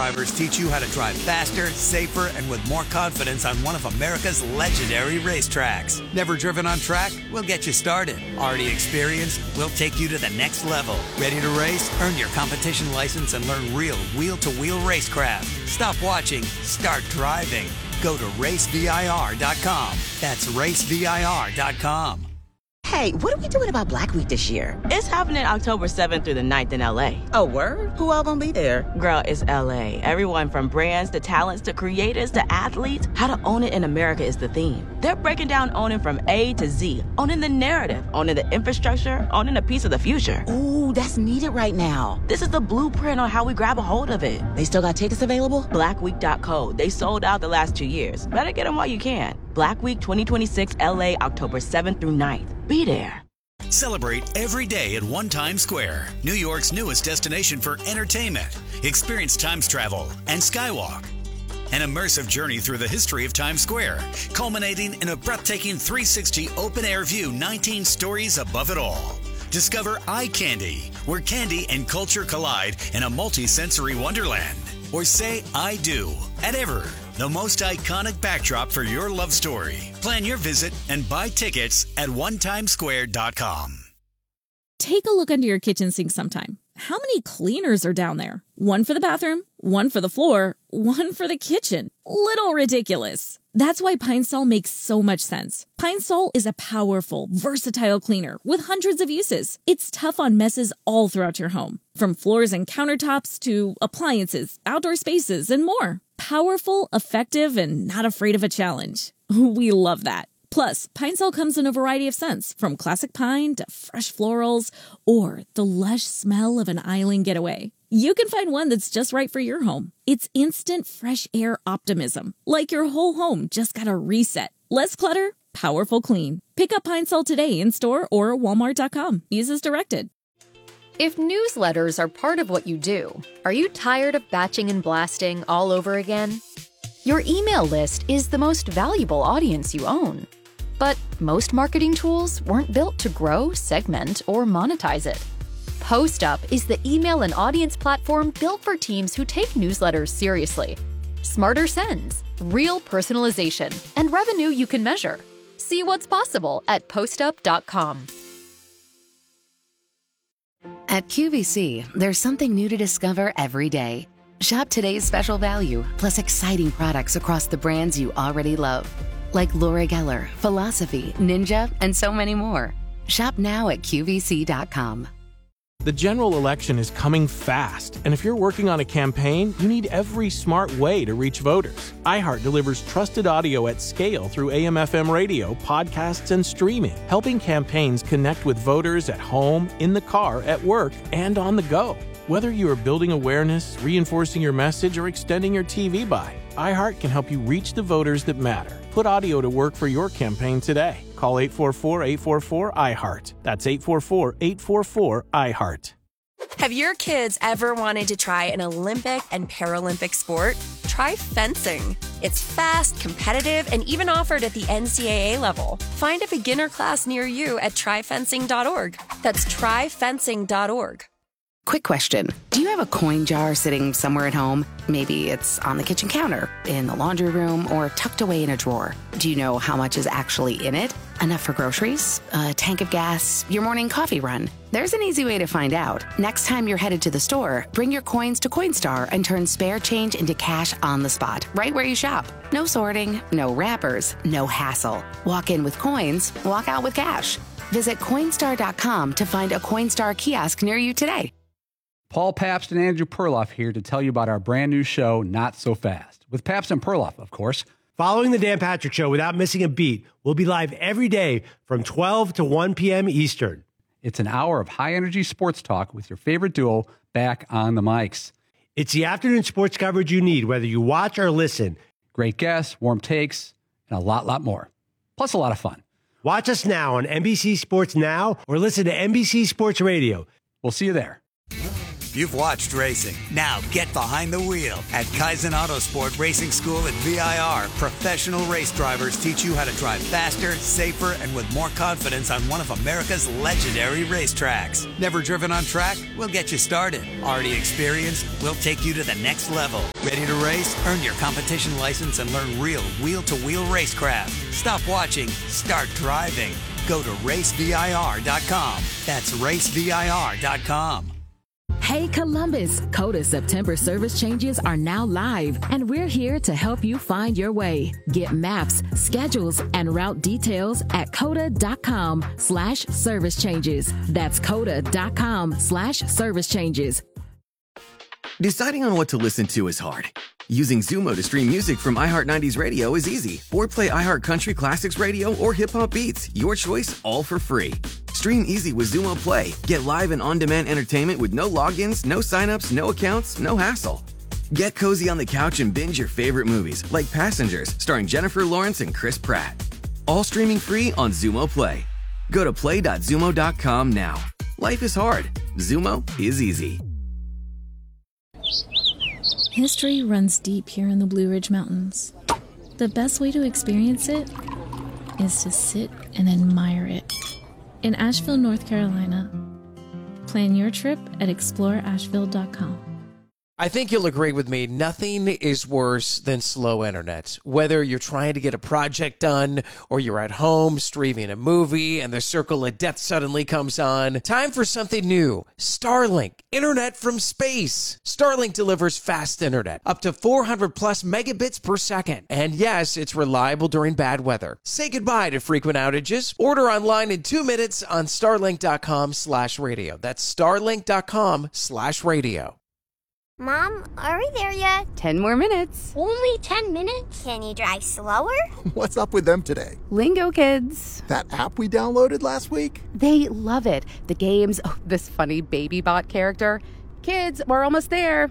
drivers teach you how to drive faster, safer, and with more confidence on one of America's legendary racetracks. Never driven on track? We'll get you started. Already experienced? We'll take you to the next level. Ready to race? Earn your competition license and learn real wheel-to-wheel racecraft. Stop watching. Start driving. Go to racevir.com. That's racevir.com. Hey, what are we doing about Black Week this year? It's happening October 7th through the 9th in L.A. Oh, word? Who all gonna be there? Girl, it's L.A. Everyone from brands to talents to creators to athletes. How to own it in America is the theme. They're breaking down owning from A to Z. Owning the narrative, owning the infrastructure, owning a piece of the future. Ooh, that's needed right now. This is the blueprint on how we grab a hold of it. They still got tickets available? Blackweek.co. They sold out the last 2 years. Better get them while you can. Black Week 2026 LA, October 7th through 9th. Be there. Celebrate every day at One Times Square, New York's newest destination for entertainment. Experience Times Travel and Skywalk. An immersive journey through the history of Times Square, culminating in a breathtaking 360 open-air view 19 stories above it all. Discover Eye Candy, where candy and culture collide in a multi-sensory wonderland. Or say I do at Ever, the most iconic backdrop for your love story. Plan your visit and buy tickets at onetimesquare.com. Take a look under your kitchen sink sometime. How many cleaners are down there? One for the bathroom, one for the floor, one for the kitchen. Little ridiculous. That's why Pine Sol makes so much sense. Pine Sol is a powerful, versatile cleaner with hundreds of uses. It's tough on messes all throughout your home, from floors and countertops to appliances, outdoor spaces, and more. Powerful, effective, and not afraid of a challenge. We love that. Plus, Pine Sol comes in a variety of scents, from classic pine to fresh florals or the lush smell of an island getaway. You can find one that's just right for your home. It's instant fresh air optimism, like your whole home just got a reset. Less clutter, powerful clean. Pick up Pine Sol today in store or walmart.com. Use as directed. If newsletters are part of what you do, are you tired of batching and blasting all over again? Your email list is the most valuable audience you own. But most marketing tools weren't built to grow, segment, or monetize it. PostUp is the email and audience platform built for teams who take newsletters seriously. Smarter sends, real personalization, and revenue you can measure. See what's possible at postup.com. At QVC, there's something new to discover every day. Shop today's special value, plus exciting products across the brands you already love. Like Laura Geller, Philosophy, Ninja, and so many more. Shop now at QVC.com. The general election is coming fast, and if you're working on a campaign, you need every smart way to reach voters. iHeart delivers trusted audio at scale through AM/FM radio, podcasts, and streaming, helping campaigns connect with voters at home, in the car, at work, and on the go. Whether you are building awareness, reinforcing your message, or extending your TV buy, iHeart can help you reach the voters that matter. Put audio to work for your campaign today. Call 844-844-iHeart. That's 844-844-iHeart. Have your kids ever wanted to try an Olympic and Paralympic sport? Try fencing. It's fast, competitive, and even offered at the NCAA level. Find a beginner class near you at tryfencing.org. That's tryfencing.org. Quick question. Do you have a coin jar sitting somewhere at home? Maybe it's on the kitchen counter, in the laundry room, or tucked away in a drawer. Do you know how much is actually in it? Enough for groceries? A tank of gas? Your morning coffee run? There's an easy way to find out. Next time you're headed to the store, bring your coins to Coinstar and turn spare change into cash on the spot, right where you shop. No sorting, no wrappers, no hassle. Walk in with coins, walk out with cash. Visit Coinstar.com to find a Coinstar kiosk near you today. Paul Pabst and Andrew Perloff here to tell you about our brand new show, Not So Fast, with Pabst and Perloff, of course. Following the Dan Patrick Show without missing a beat, we'll be live every day from 12 to 1 p.m. Eastern. It's an hour of high-energy sports talk with your favorite duo back on the mics. It's the afternoon sports coverage you need, whether you watch or listen. Great guests, warm takes, and a lot more. Plus a lot of fun. Watch us now on NBC Sports Now or listen to NBC Sports Radio. We'll see you there. You've watched racing. Now get behind the wheel. At Kaizen Autosport Racing School at VIR, professional race drivers teach you how to drive faster, safer, and with more confidence on one of America's legendary racetracks. Never driven on track? We'll get you started. Already experienced? We'll take you to the next level. Ready to race? Earn your competition license and learn real wheel-to-wheel racecraft. Stop watching. Start driving. Go to racevir.com. That's racevir.com. Hey Columbus, Coda September service changes are now live, and we're here to help you find your way. Get maps, schedules, and route details at coda.com/service changes. That's coda.com/service changes. Deciding on what to listen to is hard. Using Zumo to stream music from iHeart 90s Radio is easy. Or play iHeart Country Classics Radio or Hip Hop Beats. Your choice, all for free. Stream easy with Zumo Play. Get live and on-demand entertainment with no logins, no signups, no accounts, no hassle. Get cozy on the couch and binge your favorite movies, like Passengers, starring Jennifer Lawrence and Chris Pratt. All streaming free on Zumo Play. Go to play.zumo.com now. Life is hard. Zumo is easy. History runs deep here in the Blue Ridge Mountains. The best way to experience it is to sit and admire it. In Asheville, North Carolina. Plan your trip at exploreasheville.com. I think you'll agree with me, nothing is worse than slow internet. Whether you're trying to get a project done or you're at home streaming a movie and the circle of death suddenly comes on, time for something new. Starlink, internet from space. Starlink delivers fast internet, up to 400 plus megabits per second. And yes, it's reliable during bad weather. Say goodbye to frequent outages. Order online in 2 minutes on starlink.com/radio. That's starlink.com/radio. Mom, are we there yet? 10 more minutes. Only 10 minutes? Can you drive slower? What's up with them today? Lingo Kids. That app we downloaded last week? They love it. The games, this funny baby bot character. Kids, we're almost there.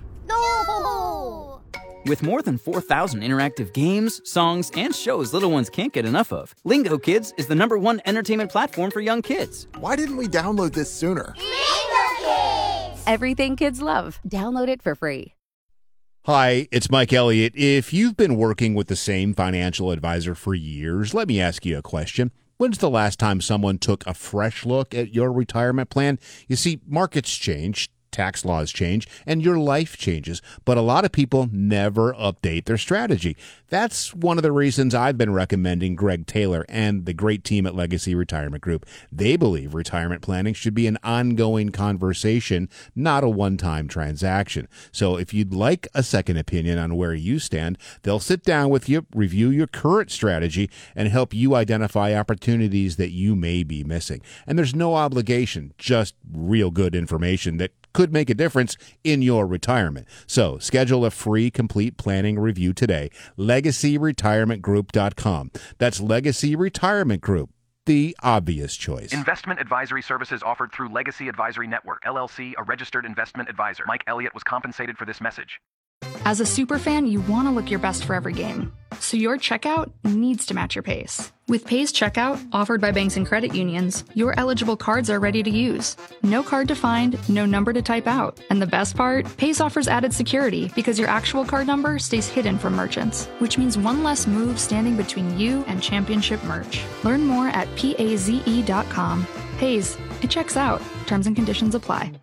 No! With more than 4,000 interactive games, songs, and shows little ones can't get enough of, Lingo Kids is the #1 entertainment platform for young kids. Why didn't we download this sooner? Lingo Kids! Everything kids love. Download it for free. Hi, it's Mike Elliott. If you've been working with the same financial advisor for years, let me ask you a question. When's the last time someone took a fresh look at your retirement plan? You see, markets change, tax laws change, and your life changes, but a lot of people never update their strategy. That's one of the reasons I've been recommending Greg Taylor and the great team at Legacy Retirement Group. They believe retirement planning should be an ongoing conversation, not a one-time transaction. So if you'd like a second opinion on where you stand, they'll sit down with you, review your current strategy, and help you identify opportunities that you may be missing. And there's no obligation, just real good information that could make a difference in your retirement. So schedule a free complete planning review today. LegacyRetirementGroup.com. That's Legacy Retirement Group, the obvious choice. Investment advisory services offered through Legacy Advisory Network, LLC, a registered investment advisor. Mike Elliott was compensated for this message. As a superfan, you want to look your best for every game. So your checkout needs to match your pace. With Pace Checkout, offered by banks and credit unions, your eligible cards are ready to use. No card to find, no number to type out. And the best part? Pace offers added security because your actual card number stays hidden from merchants, which means one less move standing between you and championship merch. Learn more at paze.com. Paze, it checks out. Terms and conditions apply.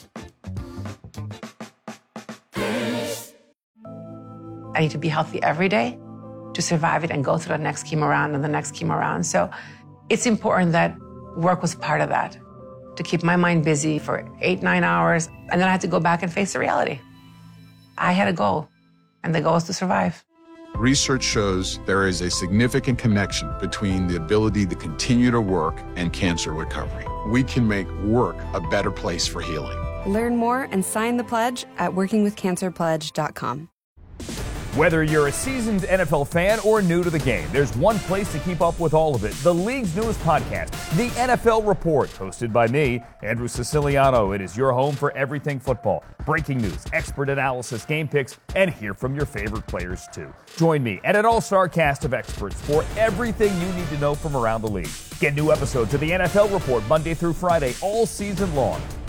I need to be healthy every day to survive it and go through the next chemo round and the next chemo round. So it's important that work was part of that, to keep my mind busy for 8-9 hours. And then I had to go back and face the reality. I had a goal, and the goal is to survive. Research shows there is a significant connection between the ability to continue to work and cancer recovery. We can make work a better place for healing. Learn more and sign the pledge at workingwithcancerpledge.com. Whether you're a seasoned NFL fan or new to the game, there's one place to keep up with all of it. The league's newest podcast, The NFL Report, hosted by me, Andrew Siciliano. It is your home for everything football. Breaking news, expert analysis, game picks, and hear from your favorite players too. Join me and an all-star cast of experts for everything you need to know from around the league. Get new episodes of The NFL Report Monday through Friday all season long.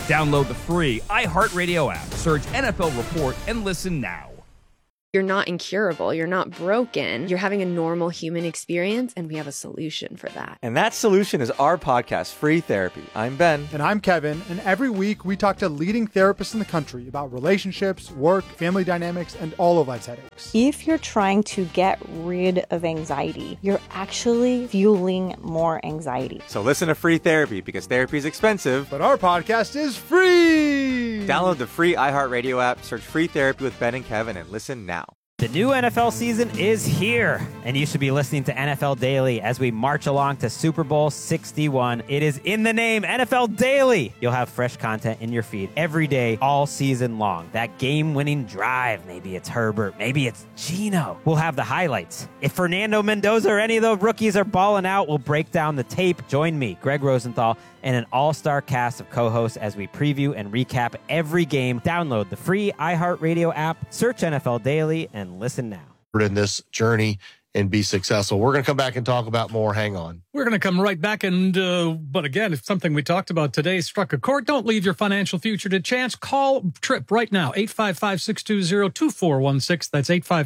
Download the free iHeartRadio app, search NFL Report, and listen now. You're not incurable. You're not broken. You're having a normal human experience, and we have a solution for that. And that solution is our podcast, Free Therapy. I'm Ben. And I'm Kevin. And every week we talk to leading therapists in the country about relationships, work, family dynamics, and all of life's headaches. If you're trying to get rid of anxiety, you're actually fueling more anxiety. So listen to Free Therapy, because therapy is expensive. But our podcast is free! Download the free iHeartRadio app, search Free Therapy with Ben and Kevin, and listen now. The new NFL season is here, and you should be listening to NFL Daily as we march along to Super Bowl 61. It is in the name, NFL Daily. You'll have fresh content in your feed every day, all season long. That game-winning drive, maybe it's Herbert, maybe it's Geno. We'll have the highlights. If Fernando Mendoza or any of the rookies are balling out, we'll break down the tape. Join me, Greg Rosenthal, and an all-star cast of co-hosts as we preview and recap every game. Download the free iHeartRadio app, search NFL Daily, and listen now. In this journey and be successful. We're going to come back and talk about more. Hang on. We're going to come right back. And, but again, if something we talked about today struck a chord, don't leave your financial future to chance. Call Trip right now, 855-620-2416. That's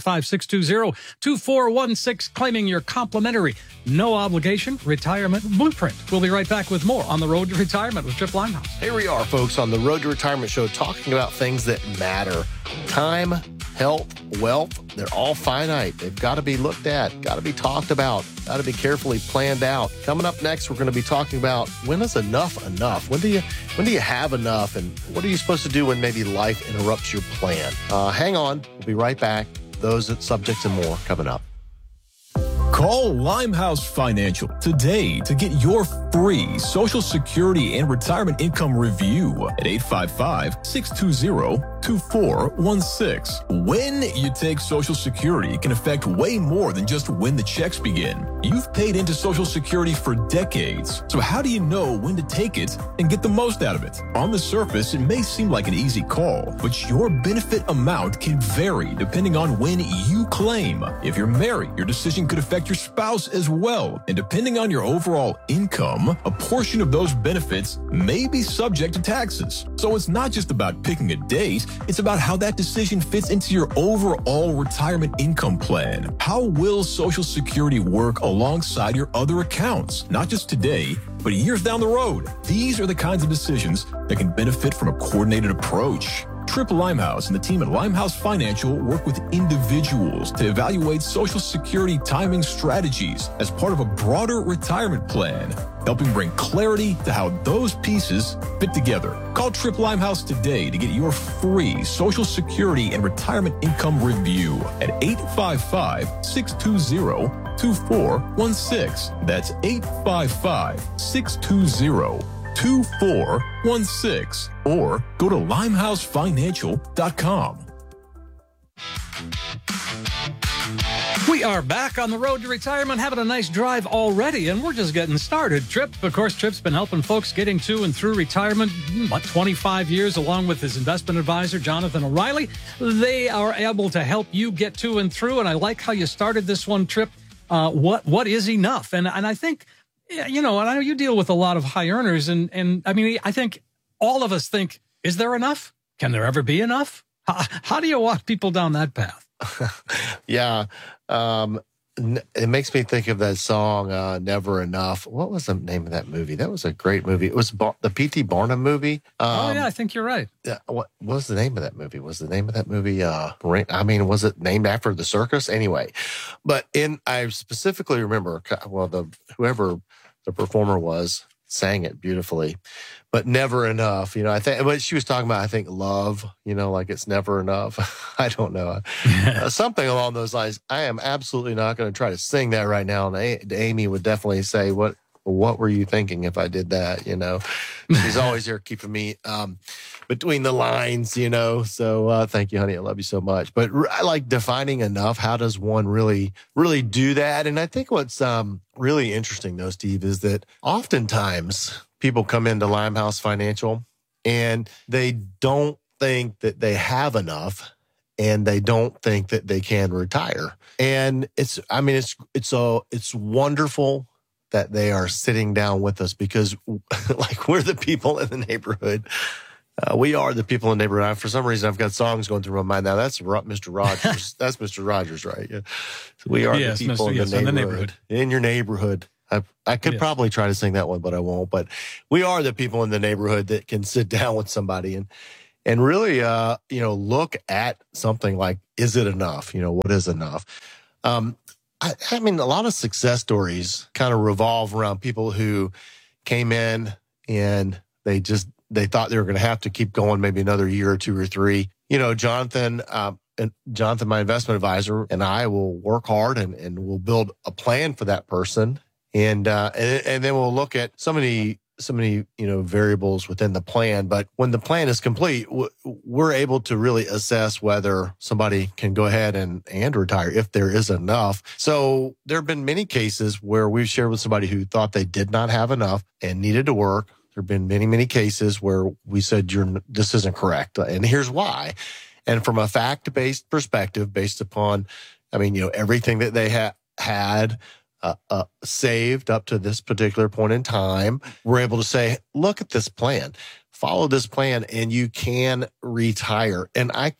855-620-2416, claiming your complimentary, no obligation retirement blueprint. We'll be right back with more on the Road to Retirement with Trip Limehouse. Here we are, folks, on the Road to Retirement show, talking about things that matter. Time, health, wealth, they're all finite. They've got to be looked at, got to be talked about, got to be carefully planned out. Coming up next, we're going to be talking about when is enough? When do you have enough? And what are you supposed to do when maybe life interrupts your plan? Hang on. We'll be right back. Those subjects and more coming up. Call Limehouse Financial today to get your free Social Security and Retirement Income Review at 855-620-2416. When you take Social Security, it can affect way more than just when the checks begin. You've paid into Social Security for decades, so how do you know when to take it and get the most out of it? On the surface, it may seem like an easy call, but your benefit amount can vary depending on when you claim. If you're married, your decision could affect your spouse as well, and depending on your overall income, a portion of those benefits may be subject to taxes. So it's not just about picking a date, it's about how that decision fits into your overall retirement income plan. How will Social Security work alongside your other accounts? Not just today, but years down the road. These are the kinds of decisions that can benefit from a coordinated approach. Trip Limehouse and the team at Limehouse Financial work with individuals to evaluate Social Security timing strategies as part of a broader retirement plan, helping bring clarity to how those pieces fit together. Call Trip Limehouse today to get your free Social Security and Retirement Income Review at 855-620-2416. That's 855-620-2416, or go to limehousefinancial.com. We are back on the road to retirement, having a nice drive already, and we're just getting started. Trip, of course, Trip's been helping folks getting to and through retirement, 25 years, along with his investment advisor, Jonathan O'Reilly. They are able to help you get to and through, and I like how you started this one, Trip. What is enough? And I think, you know, and I know you deal with a lot of high earners, and I mean, I think all of us think, is there enough? Can there ever be enough? How do you walk people down that path? Yeah. It makes me think of that song, Never Enough. What was the name of that movie? That was a great movie. It was the P.T. Barnum movie. Yeah, I think you're right. What was the name of that movie? Was the name of that movie, was it named after the circus? Anyway, but I specifically remember, whoever the performer was sang it beautifully, but never enough. You know, I think what she was talking about, I think love, you know, like it's never enough. I don't know. Something along those lines. I am absolutely not going to try to sing that right now. And Amy would definitely say, what were you thinking if I did that? You know, she's always here keeping me between the lines, you know. So thank you, honey. I love you so much. But I like defining enough. How does one really do that? And I think what's really interesting, though, Steve, is that oftentimes people come into Limehouse Financial and they don't think that they have enough, and they don't think that they can retire. And it's wonderful that they are sitting down with us, because like we're the people in the neighborhood We are the people in the neighborhood. For some reason, I've got songs going through my mind now. That's Mr. Rogers. That's Mr. Rogers, right? Yeah. So we are the people in the neighborhood. In your neighborhood. I could probably try to sing that one, but I won't. But we are the people in the neighborhood that can sit down with somebody and really, look at something like, is it enough? What is enough? I mean, a lot of success stories kind of revolve around people who came in and they thought they were going to have to keep going maybe another year or 2 or 3. Jonathan, my investment advisor, and I will work hard and we'll build a plan for that person. And then we'll look at so many variables within the plan. But when the plan is complete, we're able to really assess whether somebody can go ahead and retire if there is enough. So there have been many cases where we've shared with somebody who thought they did not have enough and needed to work. There have been many, many cases where we said, this isn't correct. And here's why. And from a fact-based perspective, based upon, everything that they had saved up to this particular point in time, we're able to say, look at this plan, follow this plan, and you can retire. And I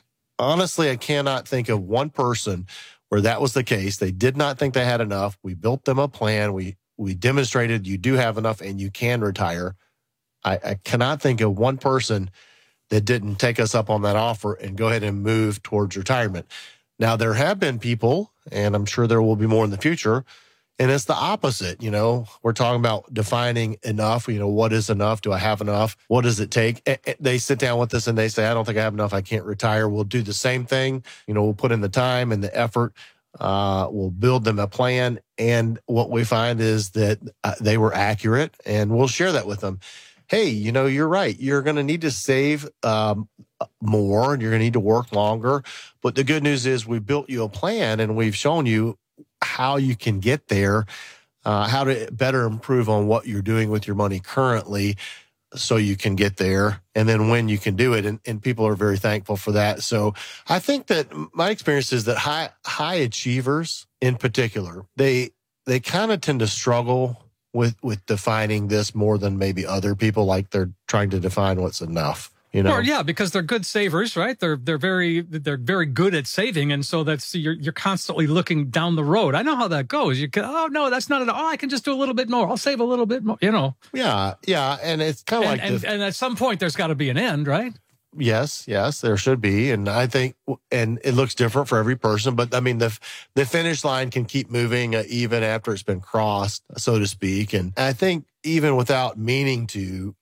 cannot think of one person where that was the case. They did not think they had enough. We built them a plan. We demonstrated you do have enough and you can retire. I cannot think of one person that didn't take us up on that offer and go ahead and move towards retirement. Now, there have been people, and I'm sure there will be more in the future, and it's the opposite. We're talking about defining enough. What is enough? Do I have enough? What does it take? They sit down with us and they say, I don't think I have enough. I can't retire. We'll do the same thing. We'll put in the time and the effort. We'll build them a plan. And what we find is that they were accurate, and we'll share that with them. Hey, you're right. You're going to need to save more, and you're going to need to work longer. But the good news is we built you a plan, and we've shown you how you can get there, how to better improve on what you're doing with your money currently so you can get there, and then when you can do it. And people are very thankful for that. So I think that my experience is that high achievers in particular, they kind of tend to struggle with defining this more than maybe other people, like they're trying to define what's enough. Well, yeah, because they're good savers, right? They're very good at saving, and so you're constantly looking down the road. I know how that goes. You can, oh no, that's not enough. Oh, I can just do a little bit more. I'll save a little bit more. Yeah, and it's kind of and at some point there's got to be an end, right? Yes, there should be. And I think, and it looks different for every person, but I mean, the finish line can keep moving even after it's been crossed, so to speak. And I think even without meaning to,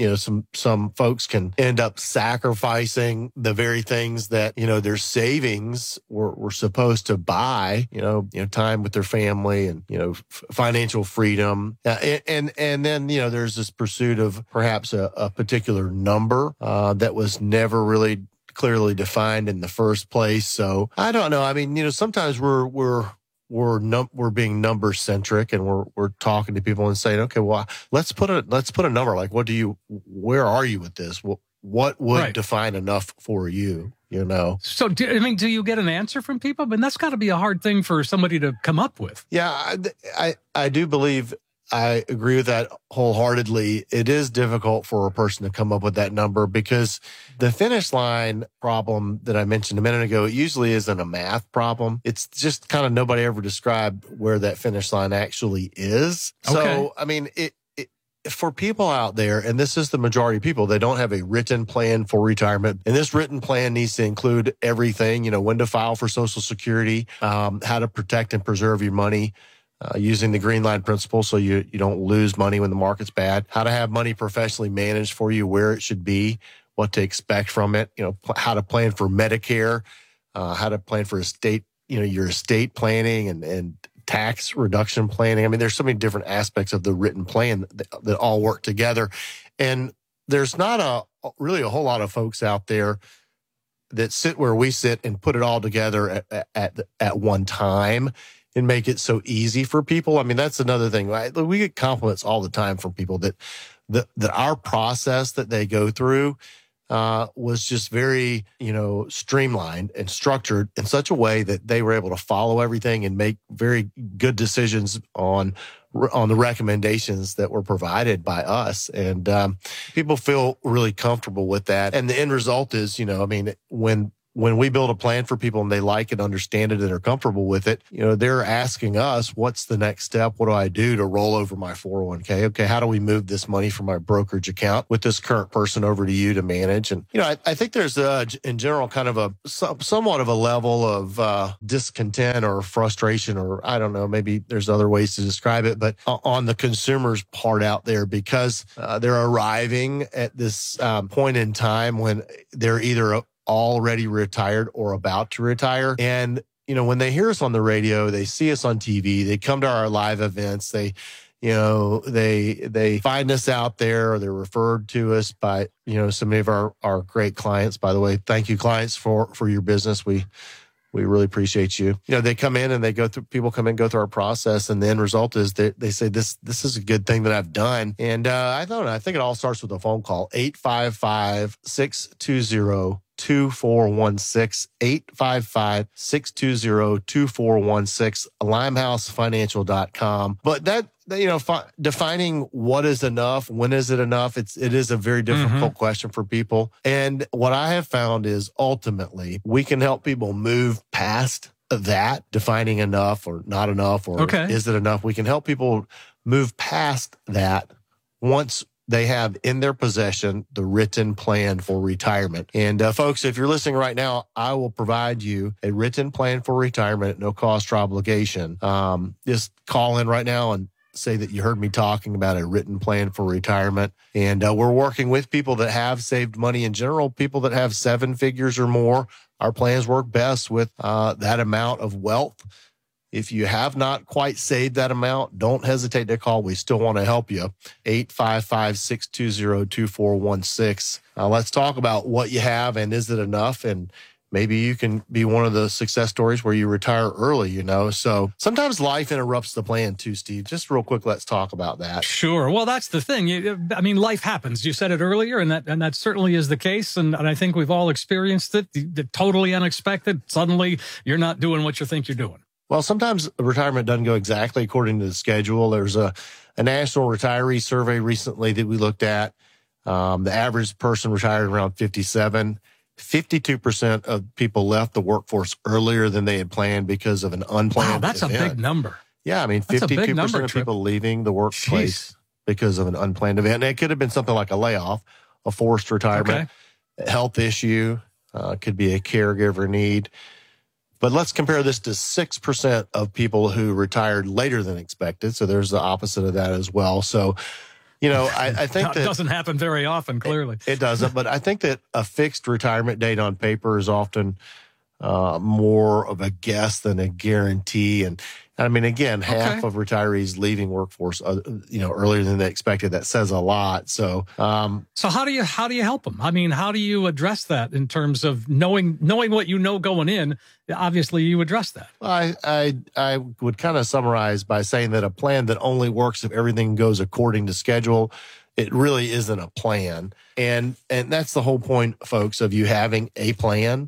some folks can end up sacrificing the very things that, their savings were supposed to buy, time with their family and, financial freedom. And then, there's this pursuit of perhaps a particular number, that was never really clearly defined in the first place. So I don't know. I mean, sometimes we're being number centric, and we're talking to people and saying, okay, well, let's put a number. Like, where are you with this? What would define enough for you? So, do you get an answer from people? I mean, that's got to be a hard thing for somebody to come up with. Yeah, I do believe I agree with that wholeheartedly. It is difficult for a person to come up with that number because the finish line problem that I mentioned a minute ago, it usually isn't a math problem. It's just kind of nobody ever described where that finish line actually is. Okay. So, I mean, for people out there, and this is the majority of people, they don't have a written plan for retirement. And this written plan needs to include everything, when to file for Social Security, how to protect and preserve your money, using the green line principle so you don't lose money when the market's bad, how to have money professionally managed for you, where it should be, what to expect from it, how to plan for Medicare, how to plan for estate, your estate planning and tax reduction planning. I mean, there's so many different aspects of the written plan that all work together. And there's not really a whole lot of folks out there that sit where we sit and put it all together at one time and make it so easy for people. I mean, that's another thing. We get compliments all the time from people that our process that they go through, was just very, streamlined and structured in such a way that they were able to follow everything and make very good decisions on the recommendations that were provided by us. And people feel really comfortable with that. And the end result is, when we build a plan for people and they like it, understand it, and are comfortable with it, they're asking us, what's the next step? What do I do to roll over my 401k? Okay, how do we move this money from my brokerage account with this current person over to you to manage? And, I think there's, in general, kind of somewhat of a level of discontent or frustration, or I don't know, maybe there's other ways to describe it, but on the consumer's part out there, because they're arriving at this point in time when they're either already retired or about to retire. And, when they hear us on the radio, they see us on TV, they come to our live events, they find us out there, or they're referred to us by, so many of our great clients. By the way, thank you, clients, for your business. We really appreciate you. They come in and people come in, go through our process, and the end result is they say, this is a good thing that I've done. And I don't know, I think it all starts with a phone call, 855-620-2416, 855-620-2416, limehousefinancial.com. But that, defining what is enough, when is it enough? It is a very difficult question for people. And what I have found is ultimately we can help people move past that, defining enough or not enough, or is it enough? We can help people move past that once they have in their possession the written plan for retirement. And folks, if you're listening right now, I will provide you a written plan for retirement at no cost or obligation. Just call in right now and say that you heard me talking about a written plan for retirement. And we're working with people that have saved money in general, people that have 7 figures or more. Our plans work best with that amount of wealth. If you have not quite saved that amount, don't hesitate to call. We still want to help you. 855-620-2416. Let's talk about what you have and is it enough? And maybe you can be one of the success stories where you retire early, So sometimes life interrupts the plan too, Steve. Just real quick, let's talk about that. Sure. Well, that's the thing. Life happens. You said it earlier, and that certainly is the case. And I think we've all experienced it. The totally unexpected. Suddenly, you're not doing what you think you're doing. Well, sometimes retirement doesn't go exactly according to the schedule. There's a national retiree survey recently that we looked at. The average person retired around 57. 52% of people left the workforce earlier than they had planned because of an unplanned event. That's a big number. Yeah, 52% of people leaving the workplace because of an unplanned event. And it could have been something like a layoff, a forced retirement, a health issue, could be a caregiver need. But let's compare this to 6% of people who retired later than expected. So there's the opposite of that as well. So, I think that doesn't happen very often, clearly. It doesn't. But I think that a fixed retirement date on paper is often more of a guess than a guarantee. And again, half of retirees leaving workforce, earlier than they expected. That says a lot. So, so how do you help them? How do you address that in terms of knowing what going in? Obviously, you address that. I would kind of summarize by saying that a plan that only works if everything goes according to schedule, it really isn't a plan. And that's the whole point, folks, of you having a plan.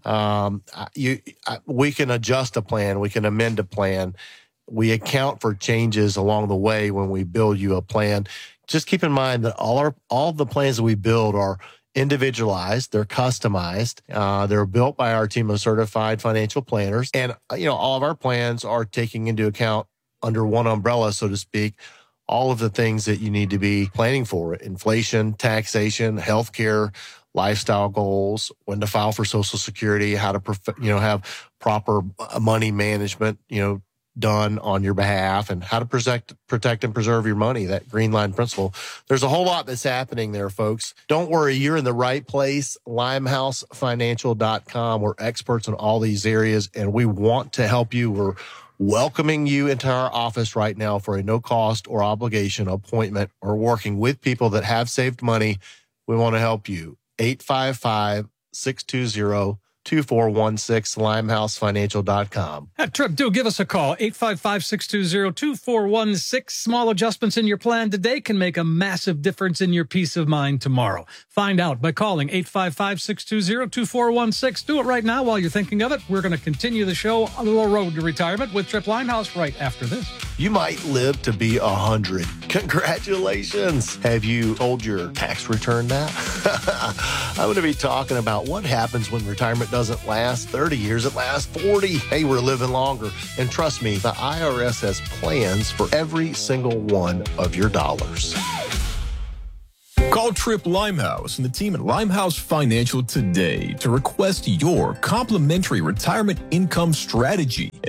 We can adjust a plan. We can amend a plan. We account for changes along the way when we build you a plan. Just keep in mind that all the plans that we build are individualized. They're customized. They're built by our team of certified financial planners. And, all of our plans are taking into account under one umbrella, so to speak, all of the things that you need to be planning for: inflation, taxation, healthcare, lifestyle goals, when to file for Social Security, how to, have proper money management, done on your behalf, and how to protect and preserve your money, that green line principle. There's a whole lot that's happening there, folks. Don't worry, you're in the right place. limehousefinancial.com. We're experts in all these areas, and we want to help you. We're welcoming you into our office right now for a no cost or obligation appointment. We're working with people that have saved money. We want to help you. 855-620-2416. limehousefinancial.com. Trip, do give us a call, 855-620-2416. Small adjustments in your plan today can make a massive difference in your peace of mind tomorrow. Find out by calling 855-620-2416. Do it right now while you're thinking of it. We're going to continue the show on the road to retirement with Trip Limehouse right after this. You might live to be 100. Congratulations. Have you told your tax return that? I'm going to be talking about what happens when retirement doesn't last 30 years, it lasts 40. Hey, we're living longer. And trust me, the IRS has plans for every single one of your dollars. Call Trip Limehouse and the team at Limehouse Financial today to request your complimentary retirement income strategy at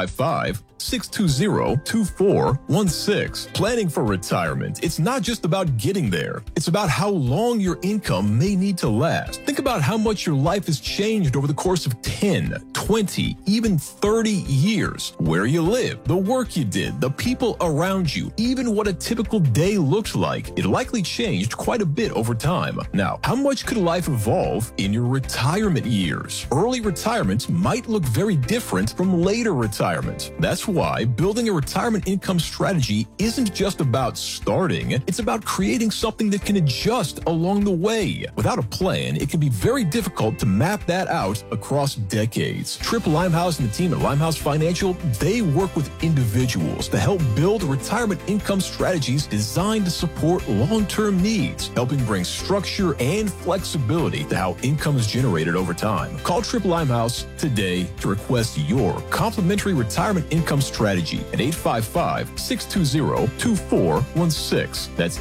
855-620-2416. Planning for retirement, it's not just about getting there. It's about how long your income may need to last. Think about how much your life has changed over the course of 10, 20, even 30 years. Where you live, the work you did, the people around you, even what a typical day looks like. It likely changed quite a bit over time. Now, how much could life evolve in your retirement years? Early retirement might look very different from later retirement. That's why building a retirement income strategy isn't just about starting, it's about creating something that can adjust along the way. Without a plan, it can be very difficult to map that out across decades. Trip Limehouse and the team at Limehouse Financial, they work with individuals to help build retirement income strategies designed to support long-term needs, helping bring structure and flexibility to how income is generated over time. Call Trip Limehouse today to request your complimentary retirement income strategy at 855-620-2416. That's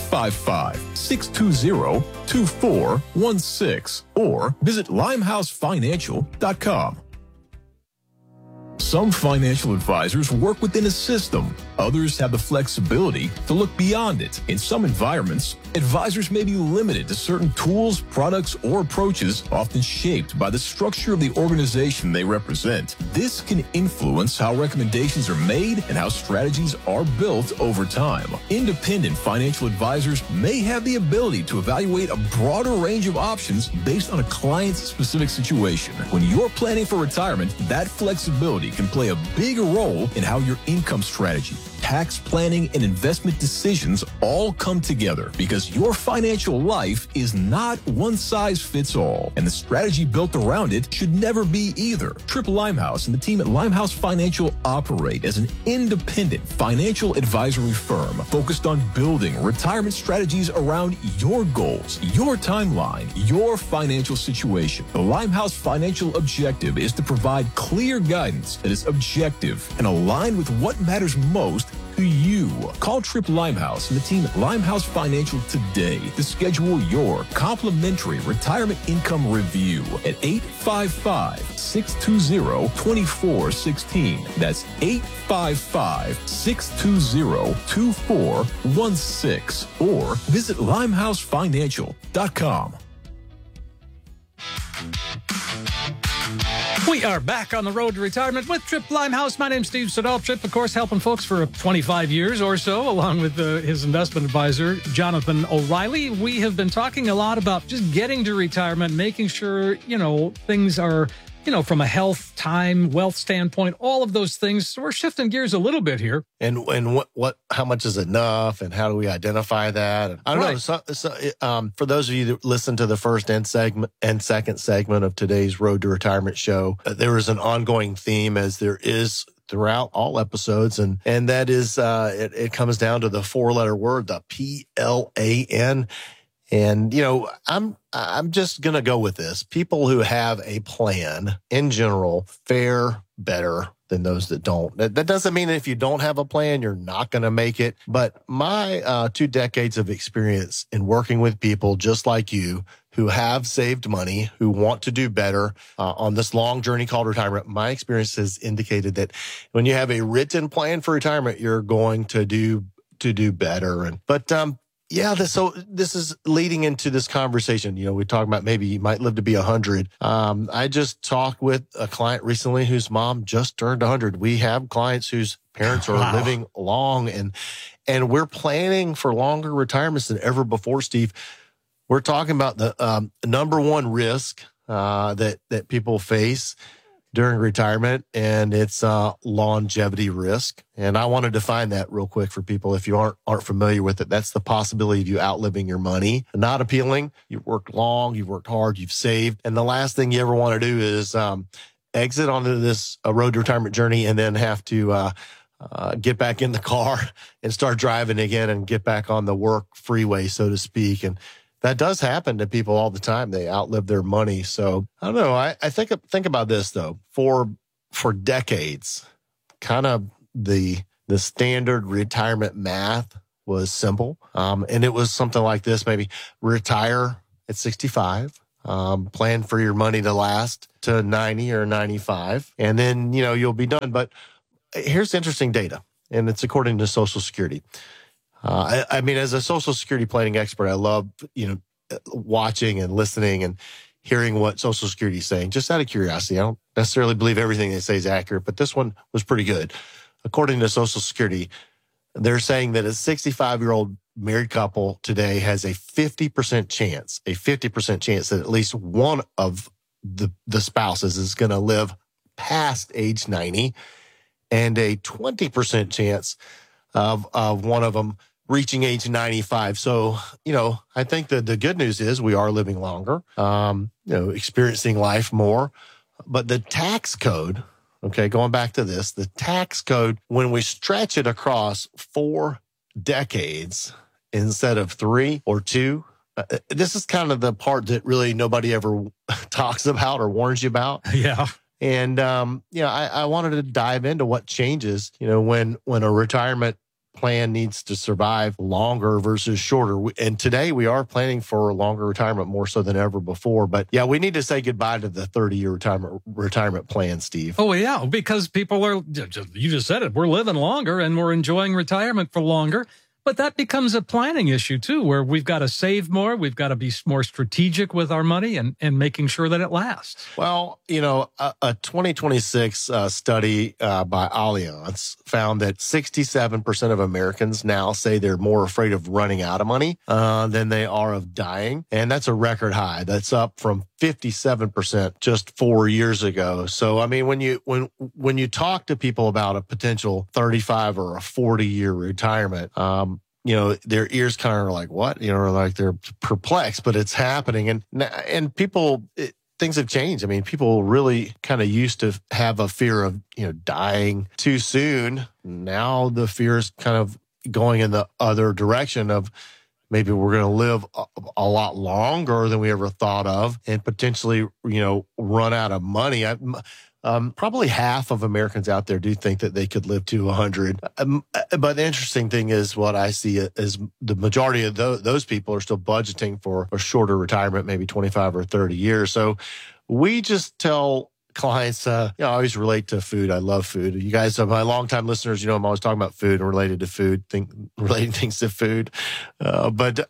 855-620-2416. Or visit limehousefinancial.com. Some financial advisors work within a system. Others have the flexibility to look beyond it. In some environments, advisors may be limited to certain tools, products, or approaches, often shaped by the structure of the organization they represent. This can influence how recommendations are made and how strategies are built over time. Independent financial advisors may have the ability to evaluate a broader range of options based on a client's specific situation. When you're planning for retirement, that flexibility can play a big role in how your income strategy, tax planning, and investment decisions all come together, because your financial life is not one size fits all, and the strategy built around it should never be either. Trip Limehouse and the team at Limehouse Financial operate as an independent financial advisory firm focused on building retirement strategies around your goals, your timeline, your financial situation. The Limehouse Financial objective is to provide clear guidance that is objective and aligned with what matters most to you. Call Trip Limehouse and the team at Limehouse Financial today to schedule your complimentary retirement income review at 855-620-2416. That's 855-620-2416. Or visit limehousefinancial.com. We are back on the road to retirement with Trip Limehouse. My name's Steve Siddall. Trip, of course, helping folks for 25 years or so, along with his investment advisor, Jonathan O'Reilly. We have been talking a lot about just getting to retirement, making sure, things are, from a health, time, wealth standpoint, all of those things. So we're shifting gears a little bit here. And how much is enough, and how do we identify that? I don't know. So, for those of you that listen to the first and second segment of today's Road to Retirement show, there is an ongoing theme, as there is throughout all episodes, and that is it comes down to the 4-letter word, the PLAN. And, I'm just going to go with this. People who have a plan, in general, fare better than those that don't. That doesn't mean that if you don't have a plan, you're not going to make it. But my 2 decades of experience in working with people just like you who have saved money, who want to do better on this long journey called retirement, my experience has indicated that when you have a written plan for retirement, you're going to do better. So this is leading into this conversation. We talk about maybe you might live to be 100. I just talked with a client recently whose mom just turned 100. We have clients whose parents are living long, and we're planning for longer retirements than ever before, Steve. We're talking about the number one risk that people face during retirement, and it's longevity risk. And I want to define that real quick for people if you aren't familiar with it. That's the possibility of you outliving your money. Not appealing. You've worked long, you've worked hard, you've saved, and the last thing you ever want to do is exit onto this road to retirement journey and then have to get back in the car and start driving again and get back on the work freeway, so to speak. And that does happen to people all the time. They outlive their money. So I don't know. I think about this though. For decades, kind of the standard retirement math was simple, and it was something like this: maybe retire at 65, plan for your money to last to 90 or 95, and then you'll be done. But here's interesting data, and it's according to Social Security. I mean, as a Social Security planning expert, I love, watching and listening and hearing what Social Security is saying, just out of curiosity. I don't necessarily believe everything they say is accurate, but this one was pretty good. According to Social Security, they're saying that a 65-year-old married couple today has a 50% chance that at least one of the spouses is going to live past age 90, and a 20% chance of one of them reaching age 95. So, I think that the good news is we are living longer, experiencing life more. But the tax code, okay, going back to this, the tax code, when we stretch it across 4 decades instead of 3 or 2, this is kind of the part that really nobody ever talks about or warns you about. Yeah. And, I wanted to dive into what changes, when a retirement plan needs to survive longer versus shorter. And today we are planning for a longer retirement more so than ever before. But yeah, we need to say goodbye to the 30-year retirement plan, Steve. Oh, yeah, because people are, you just said it, we're living longer and we're enjoying retirement for longer. But that becomes a planning issue, too, where we've got to save more. We've got to be more strategic with our money and making sure that it lasts. Well, a 2026 study by Allianz found that 67% of Americans now say they're more afraid of running out of money than they are of dying. And that's a record high. That's up from 57% just 4 years ago. So, I mean, when you talk to people about a potential 35 or a 40-year retirement, their ears kind of are like, what? Like they're perplexed, but it's happening. And people, things have changed. I mean, people really kind of used to have a fear of, dying too soon. Now the fear is kind of going in the other direction of maybe we're going to live a lot longer than we ever thought of and potentially, run out of money. Probably half of Americans out there do think that they could live to 100. But the interesting thing is what I see is the majority of those people are still budgeting for a shorter retirement, maybe 25 or 30 years. So we just tell clients, I always relate to food. I love food. You guys are my longtime listeners. I'm always talking about food and related to food, relating things to food. But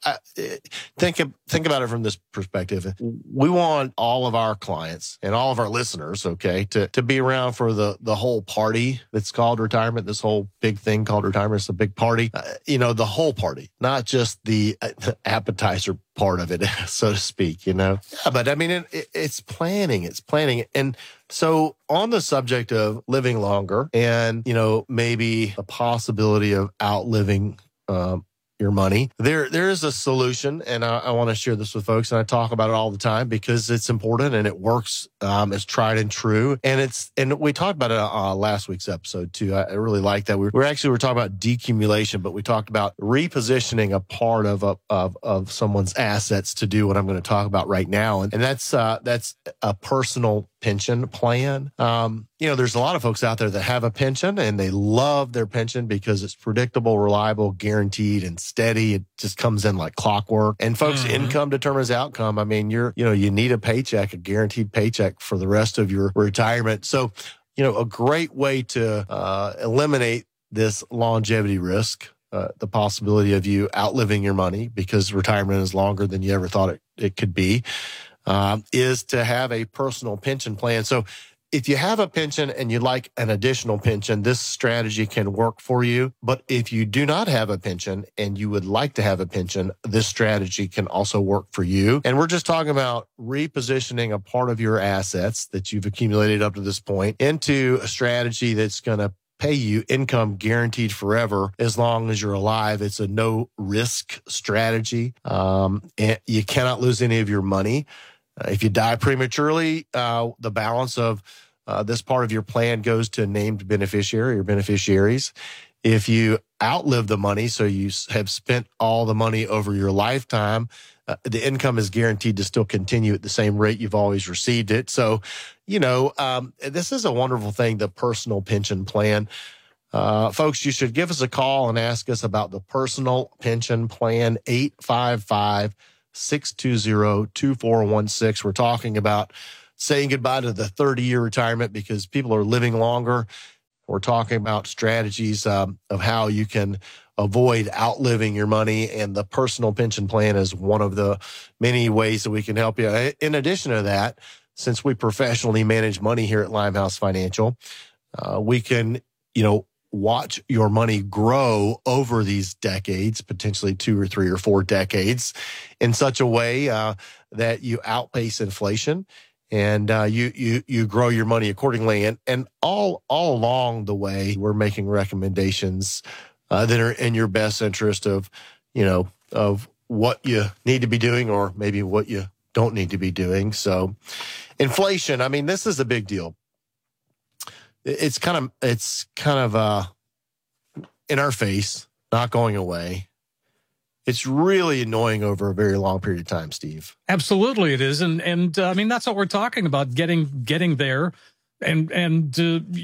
think about it from this perspective. We want all of our clients and all of our listeners, okay, to be around for the whole party that's called retirement. This whole big thing called retirement. It's a big party. The whole party, not just the appetizer part of it, so to speak, Yeah, but I mean, it's planning. It's planning. And so on the subject of living longer and, maybe a possibility of outliving your money, there is a solution. And I want to share this with folks. And I talk about it all the time because it's important and it works. It's tried and true. And we talked about it last week's episode too. I really like that. We're talking about decumulation, but we talked about repositioning a part of someone's assets to do what I'm going to talk about right now. And that's a personal pension plan. There's a lot of folks out there that have a pension and they love their pension because it's predictable, reliable, guaranteed, and steady. It just comes in like clockwork. And folks, income determines outcome. I mean, you need a paycheck, a guaranteed paycheck for the rest of your retirement. So, a great way to eliminate this longevity risk, the possibility of you outliving your money because retirement is longer than you ever thought it could be, is to have a personal pension plan. So if you have a pension and you'd like an additional pension, this strategy can work for you. But if you do not have a pension and you would like to have a pension, this strategy can also work for you. And we're just talking about repositioning a part of your assets that you've accumulated up to this point into a strategy that's going to pay you income guaranteed forever as long as you're alive. It's a no risk strategy. And you cannot lose any of your money. If you die prematurely, the balance of this part of your plan goes to a named beneficiary or beneficiaries. If you outlive the money, so you have spent all the money over your lifetime, the income is guaranteed to still continue at the same rate you've always received it. So, this is a wonderful thing, the personal pension plan. Folks, you should give us a call and ask us about the personal pension plan, 855-620-2416. We're talking about saying goodbye to the 30-year retirement because people are living longer. We're talking about strategies of how you can avoid outliving your money, and the personal pension plan is one of the many ways that we can help you. In addition to that, since we professionally manage money here at Limehouse Financial, we can, watch your money grow over these decades, potentially 2 or 3 or 4 decades, in such a way that you outpace inflation. And you grow your money accordingly. And all along the way, we're making recommendations that are in your best interest of what you need to be doing or maybe what you don't need to be doing. So inflation, I mean, this is a big deal. It's kind of in our face, not going away. It's really annoying over a very long period of time, Steve. Absolutely, it is, and I mean that's what we're talking about: getting there, and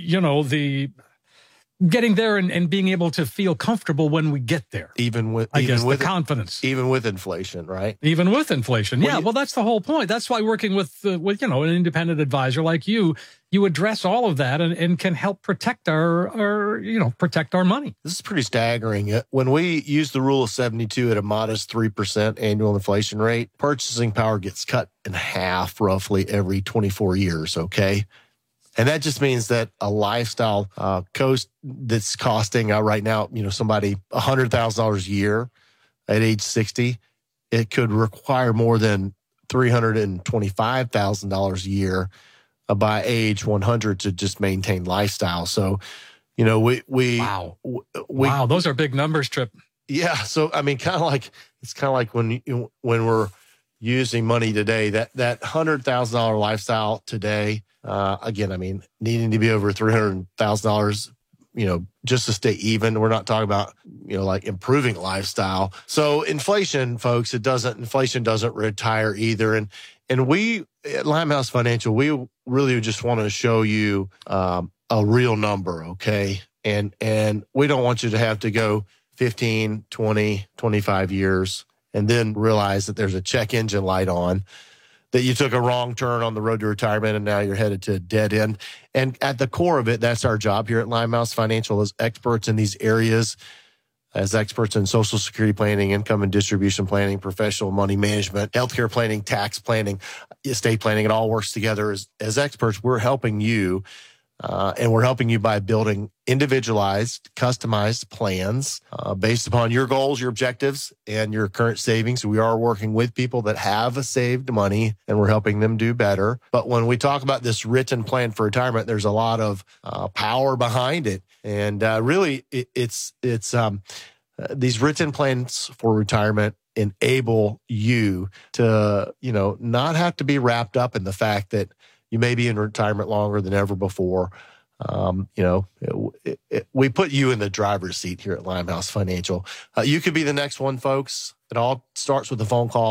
getting there and being able to feel comfortable when we get there. Even with confidence, even with inflation, right? Even with inflation, well, that's the whole point. That's why working with an independent advisor like you address all of that and can help protect our money. This is pretty staggering. When we use the rule of 72 at a modest 3% annual inflation rate, purchasing power gets cut in half roughly every 24 years, okay? And that just means that a lifestyle cost that's costing right now, somebody $100,000 a year at age 60, it could require more than $325,000 a year by age 100 to just maintain lifestyle. So, wow, those are big numbers, Trip. Yeah. So, I mean, it's kind of like when we're using money today, that $100,000 lifestyle today, again, I mean, needing to be over $300,000, just to stay even. We're not talking about, like improving lifestyle. So inflation, folks, inflation doesn't retire either. And we at Limehouse Financial, we really just want to show you a real number, okay? And we don't want you to have to go 15, 20, 25 years and then realize that there's a check engine light on, that you took a wrong turn on the road to retirement and now you're headed to a dead end. And at the core of it, that's our job here at Limehouse Financial as experts in these areas, as experts in Social Security planning, income and distribution planning, professional money management, healthcare planning, tax planning, estate planning. It all works together. As experts, we're helping you, and we're helping you by building individualized, customized plans based upon your goals, your objectives, and your current savings. We are working with people that have saved money, and we're helping them do better. But when we talk about this written plan for retirement, there's a lot of power behind it. And really, it's these written plans for retirement enable you to, not have to be wrapped up in the fact that you may be in retirement longer than ever before. We put you in the driver's seat here at Limehouse Financial. You could be the next one, folks. It all starts with a phone call,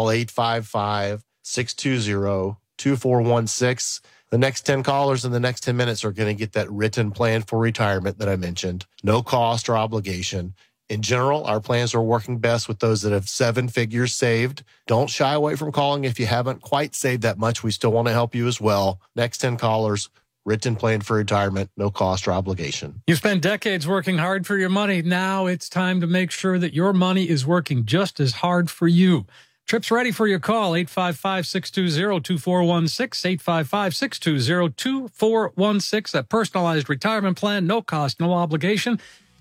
855-620-2416. The next 10 callers in the next 10 minutes are going to get that written plan for retirement that I mentioned. No cost or obligation. In general, our plans are working best with those that have 7 figures saved. Don't shy away from calling if you haven't quite saved that much. We still want to help you as well. Next 10 callers, written plan for retirement, no cost or obligation. You spent decades working hard for your money. Now it's time to make sure that your money is working just as hard for you. Tripp's ready for your call, 855-620-2416, 855-620-2416. That personalized retirement plan, no cost, no obligation,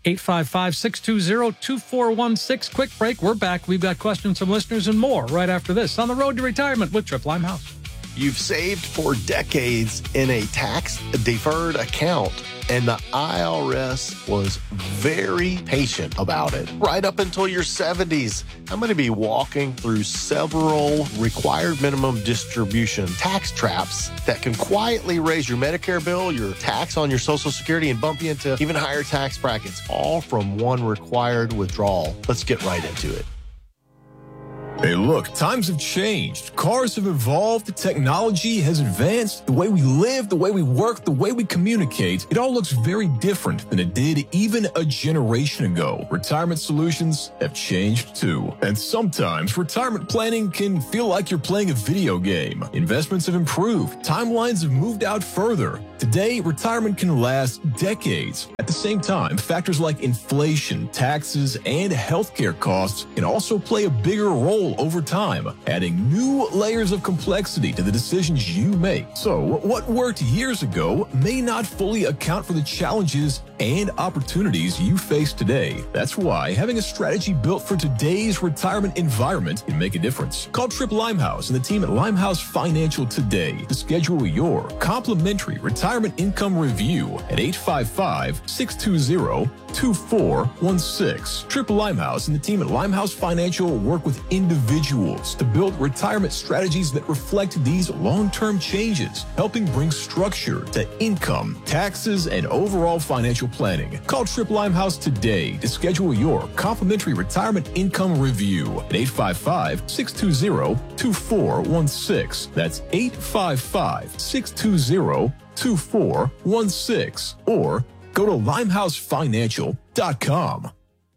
855-620-2416. Quick break, we're back. We've got questions from listeners and more right after this on the road to retirement with Tripp Limehouse. You've saved for decades in a tax-deferred account, and the IRS was very patient about it, right up until your 70s. I'm going to be walking through several required minimum distribution tax traps that can quietly raise your Medicare bill, your tax on your Social Security, and bump you into even higher tax brackets, all from one required withdrawal. Let's get right into it. Hey, look, times have changed. Cars have evolved. Technology has advanced. The way we live, the way we work, the way we communicate, it all looks very different than it did even a generation ago. Retirement solutions have changed too. And sometimes retirement planning can feel like you're playing a video game. Investments have improved. Timelines have moved out further. Today, retirement can last decades. At the same time, factors like inflation, taxes, and healthcare costs can also play a bigger role over time, adding new layers of complexity to the decisions you make. So, what worked years ago may not fully account for the challenges and opportunities you face today. That's why having a strategy built for today's retirement environment can make a difference. Call Tripp Limehouse and the team at Limehouse Financial today to schedule your complimentary retirement income review at 855-620-2416. Tripp Limehouse and the team at Limehouse Financial work with individuals to build retirement strategies that reflect these long-term changes, helping bring structure to income, taxes, and overall financial planning. Call Tripp Limehouse today to schedule your complimentary retirement income review at 855-620-2416. That's 855-620-2416. Or go to limehousefinancial.com.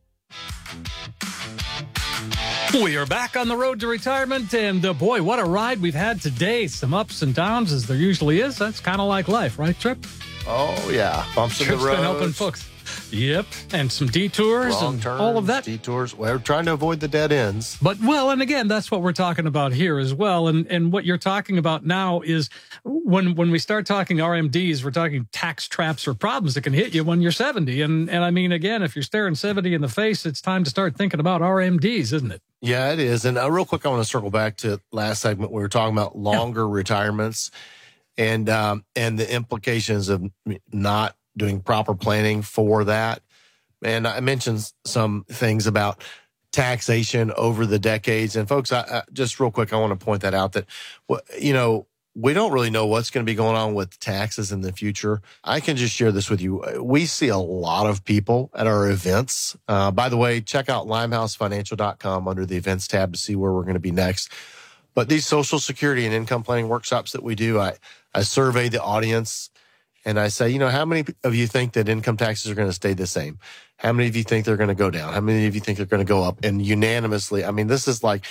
We are back on the road to retirement, and boy, what a ride we've had today. Some ups and downs, as there usually is. That's kind of like life, right, Tripp? Oh, yeah. Bumps in the road. Tripp's been helping folks. Yep, and some detours Wrong and turns, all of that. Detours. We're trying to avoid the dead ends. But, well, and again, that's what we're talking about here as well. And what you're talking about now is when we start talking RMDs, we're talking tax traps or problems that can hit you when you're 70. And I mean, again, if you're staring 70 in the face, it's time to start thinking about RMDs, isn't it? Yeah, it is. And real quick, I want to circle back to last segment. We were talking about longer retirements and the implications of not doing proper planning for that. And I mentioned some things about taxation over the decades. And folks, I just real quick, I want to point that out that, we don't really know what's going to be going on with taxes in the future. I can just share this with you. We see a lot of people at our events. By the way, check out limehousefinancial.com under the events tab to see where we're going to be next. But these Social Security and income planning workshops that we do, I survey the audience and I say, how many of you think that income taxes are going to stay the same? How many of you think they're going to go down? How many of you think they're going to go up? And unanimously, I mean, this is like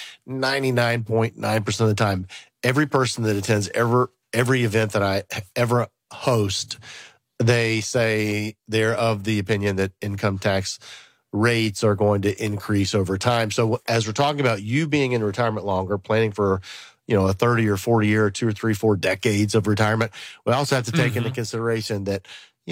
99.9% of the time, every person that attends every event that I ever host, they say they're of the opinion that income tax rates are going to increase over time. So as we're talking about you being in retirement longer, planning for a 30 or 40 year, 2 or 3, 4 decades of retirement, we also have to take into consideration that,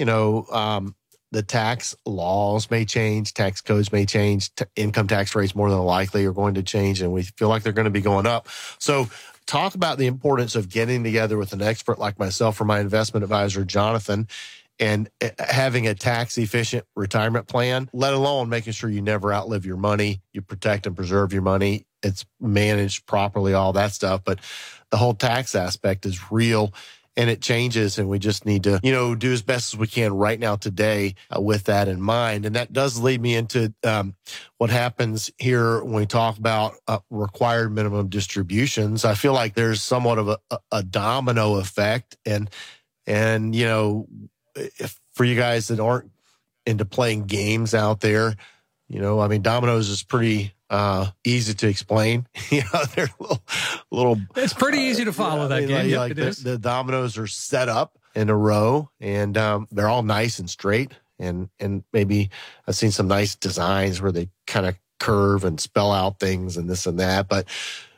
the tax laws may change, tax codes may change, income tax rates more than likely are going to change, and we feel like they're going to be going up. So talk about the importance of getting together with an expert like myself or my investment advisor, Jonathan, and having a tax-efficient retirement plan, let alone making sure you never outlive your money, you protect and preserve your money, it's managed properly, all that stuff. But the whole tax aspect is real, and it changes, and we just need to, do as best as we can right now today with that in mind. And that does lead me into what happens here when we talk about required minimum distributions. I feel like there's somewhat of a domino effect, and if, for you guys that aren't into playing games out there, dominoes is pretty easy to explain. They're little. It's pretty easy to follow that game. Like it is. The dominoes are set up in a row, and they're all nice and straight. And maybe I've seen some nice designs where they kind of curve and spell out things and this and that. But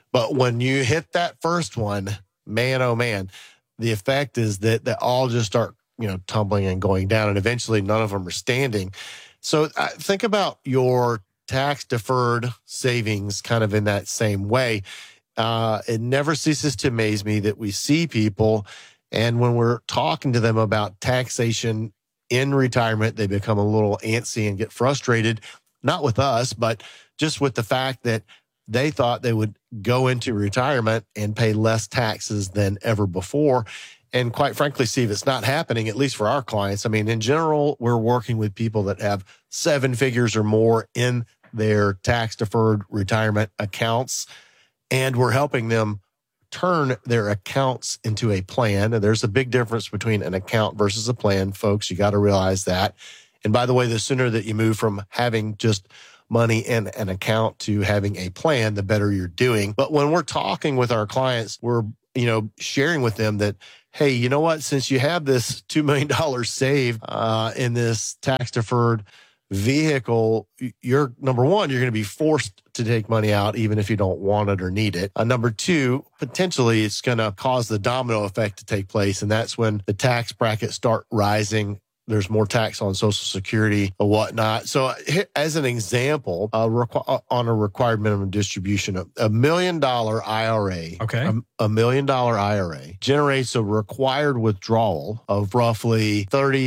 But when you hit that first one, man, oh man, the effect is that they all just start, tumbling and going down, and eventually none of them are standing. So think about your tax-deferred savings kind of in that same way. It never ceases to amaze me that we see people, and when we're talking to them about taxation in retirement, they become a little antsy and get frustrated, not with us, but just with the fact that they thought they would go into retirement and pay less taxes than ever before. And quite frankly, Steve, it's not happening, at least for our clients. I mean, in general, we're working with people that have 7 figures or more in their tax-deferred retirement accounts, and we're helping them turn their accounts into a plan. And there's a big difference between an account versus a plan, folks. You got to realize that. And by the way, the sooner that you move from having just money in an account to having a plan, the better you're doing. But when we're talking with our clients, we're, sharing with them that, hey, you know what? Since you have this $2 million saved in this tax-deferred vehicle, you're number one, you're going to be forced to take money out even if you don't want it or need it. Number two, potentially it's going to cause the domino effect to take place, and that's when the tax brackets start rising. There's more tax on Social Security or whatnot. So as an example, on a required minimum distribution, $1 million IRA, $1 million IRA generates a required withdrawal of roughly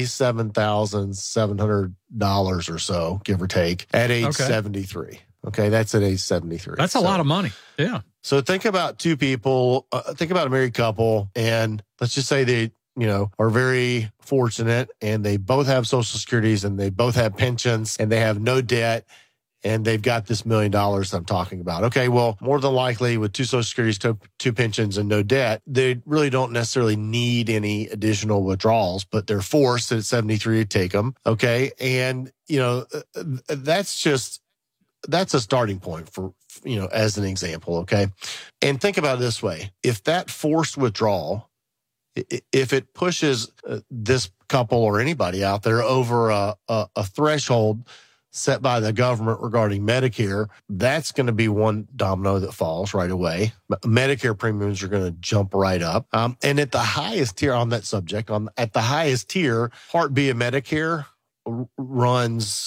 $37,700 or so, give or take, at age 73. Okay, that's at age 73. That's a lot of money. Yeah. So think about two people, think about a married couple, and let's just say they are very fortunate and they both have Social Securities and they both have pensions and they have no debt and they've got this $1 million I'm talking about. Okay, well, more than likely with 2 Social Securities, 2 pensions and no debt, they really don't necessarily need any additional withdrawals, but they're forced at 73 to take them. Okay, and, that's a starting point for, as an example. Okay, and think about it this way. If that forced withdrawal, if it pushes this couple or anybody out there over a threshold set by the government regarding Medicare, that's going to be one domino that falls right away. Medicare premiums are going to jump right up. And at the highest tier on that subject, at the highest tier, Part B of Medicare runs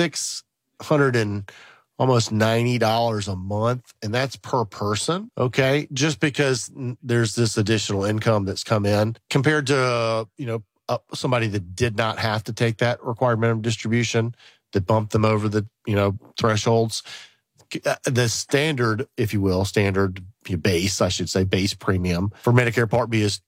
almost $90 a month, and that's per person, okay? Just because there's this additional income that's come in compared to, somebody that did not have to take that required minimum distribution that bumped them over the, thresholds. The standard, if you will, base premium for Medicare Part B is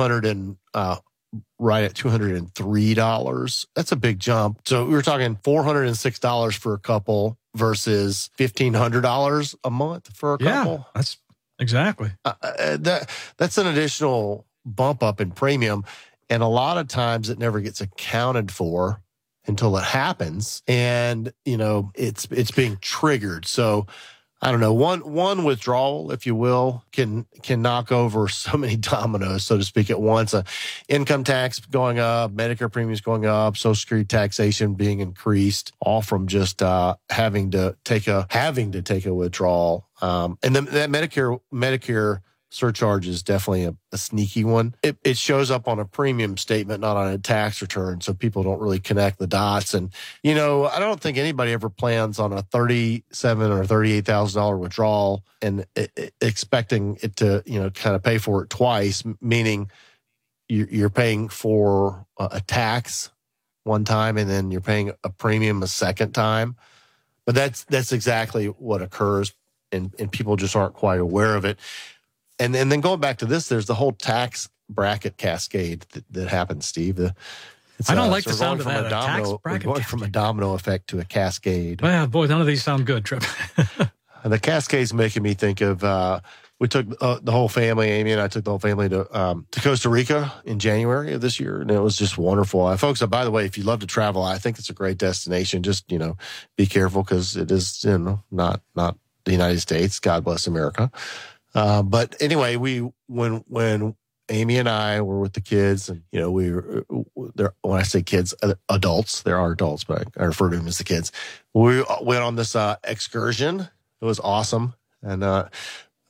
right at $203. That's a big jump. So we were talking $406 for a couple versus $1,500 a month for a couple. Yeah, that's exactly. That's an additional bump up in premium. And a lot of times it never gets accounted for until it happens. And, it's being triggered. So I don't know, one withdrawal, if you will, can knock over so many dominoes, so to speak, at once. Income tax going up, Medicare premiums going up, Social Security taxation being increased, all from just having to take a withdrawal. And then that Medicare surcharge is definitely a sneaky one. It shows up on a premium statement, not on a tax return, so people don't really connect the dots. And, I don't think anybody ever plans on a $37,000 or $38,000 withdrawal and expecting it to, kind of pay for it twice, meaning you're paying for a tax one time and then you're paying a premium a second time. But that's exactly what occurs, and people just aren't quite aware of it. And then going back to this, there's the whole tax bracket cascade that happens, Steve. I don't like the sound of that. We're going from a domino effect to a cascade. Well, boy, none of these sound good, Trip. And the cascade's making me think of, we took the whole family, Amy and I took the whole family to Costa Rica in January of this year. And it was just wonderful. Folks, by the way, if you love to travel, I think it's a great destination. Just, be careful because it is, not the United States. God bless America. But anyway, when Amy and I were with the kids, and we were there. When I say kids, adults, there are adults, but I refer to them as the kids. We went on this excursion. It was awesome, and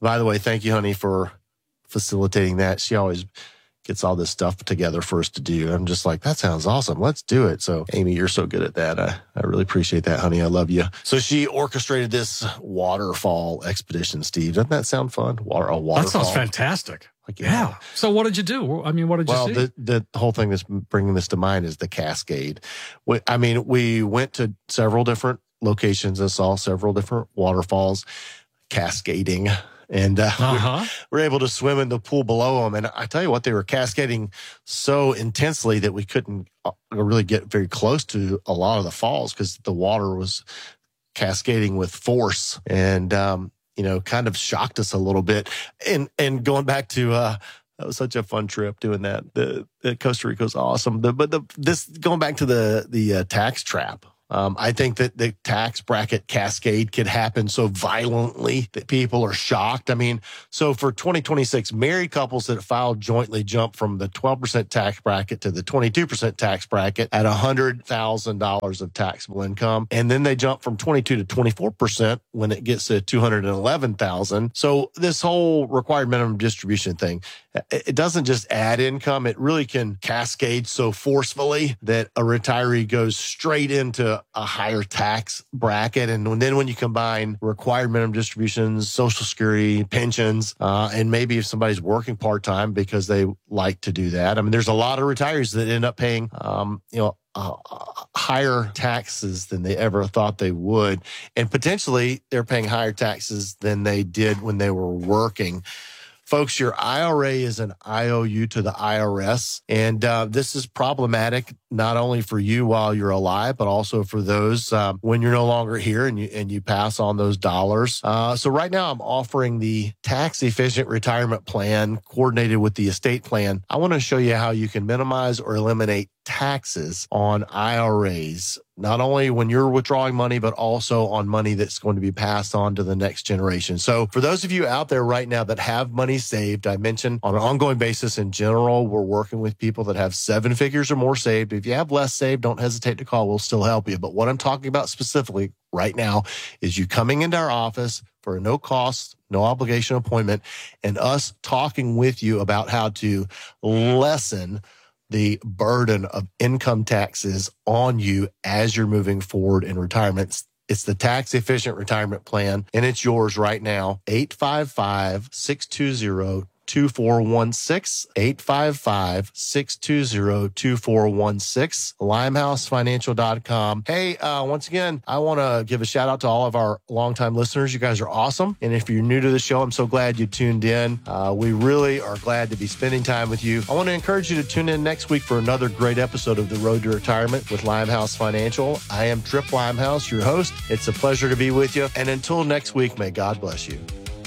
By the way, thank you, honey, for facilitating that. She always gets all this stuff together for us to do. I'm just like, that sounds awesome. Let's do it. So, Amy, you're so good at that. I really appreciate that, honey. I love you. So she orchestrated this waterfall expedition, Steve. Doesn't that sound fun? A waterfall. That sounds fantastic. Yeah. So what did you do? I mean, what did you see? Well, the whole thing that's bringing this to mind is the Cascade. We went to several different locations and saw several different waterfalls cascading. And we were able to swim in the pool below them. And I tell you what, they were cascading so intensely that we couldn't really get very close to a lot of the falls because the water was cascading with force and, kind of shocked us a little bit. And going back to, that was such a fun trip doing that. The Costa Rica was awesome. Going back to the tax trap. I think that the tax bracket cascade could happen so violently that people are shocked. I mean, so for 2026, married couples that filed jointly jump from the 12% tax bracket to the 22% tax bracket at $100,000 of taxable income. And then they jump from 22 to 24% when it gets to $211,000. So this whole required minimum distribution thing, it doesn't just add income. It really can cascade so forcefully that a retiree goes straight into a higher tax bracket. And then when you combine required minimum distributions, Social Security, pensions, and maybe if somebody's working part-time because they like to do that. I mean, there's a lot of retirees that end up paying, higher taxes than they ever thought they would. And potentially they're paying higher taxes than they did when they were working. Folks, your IRA is an IOU to the IRS, and this is problematic not only for you while you're alive, but also for those when you're no longer here and you pass on those dollars. So right now I'm offering the tax-efficient retirement plan coordinated with the estate plan. I want to show you how you can minimize or eliminate taxes on IRAs, not only when you're withdrawing money, but also on money that's going to be passed on to the next generation. So for those of you out there right now that have money saved, I mentioned on an ongoing basis in general, we're working with people that have 7 figures or more saved. If you have less saved, don't hesitate to call. We'll still help you. But what I'm talking about specifically right now is you coming into our office for a no cost, no obligation appointment, and us talking with you about how to lessen the burden of income taxes on you as you're moving forward in retirement. It's the tax efficient retirement plan, and it's yours right now. 855-620-2416, 855-620-2416, limehousefinancial.com. Hey, once again, I want to give a shout out to all of our longtime listeners. You guys are awesome. And if you're new to the show, I'm so glad you tuned in. We really are glad to be spending time with you. I want to encourage you to tune in next week for another great episode of The Road to Retirement with Limehouse Financial. I am Trip Limehouse, your host. It's a pleasure to be with you. And until next week, may God bless you.